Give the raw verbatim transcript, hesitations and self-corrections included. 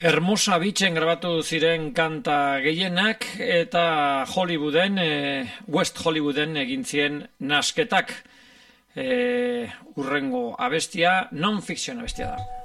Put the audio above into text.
Hermosa Beachen grabatu ziren kanta gehienak eta Hollywooden, e, West Hollywooden egin ziren nasketak. E, urrengo abestia, non-fiction abestia da.